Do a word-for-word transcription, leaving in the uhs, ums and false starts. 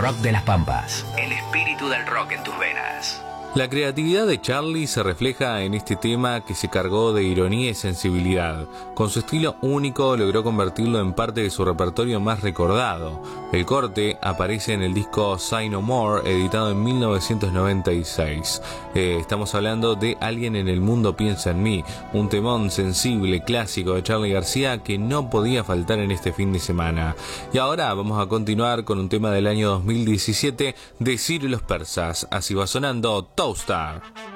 Rock de las Pampas. El espíritu del rock en tus venas. La creatividad de Charlie se refleja en este tema que se cargó de ironía y sensibilidad. Con su estilo único logró convertirlo en parte de su repertorio más recordado. El corte aparece en el disco Say No More, editado en mil novecientos noventa y seis. Eh, estamos hablando de Alguien en el mundo piensa en mí, un temón sensible, clásico de Charly García que no podía faltar en este fin de semana. Y ahora vamos a continuar con un tema del año dos mil diecisiete de Ciro y los Persas. Así va sonando Toaster.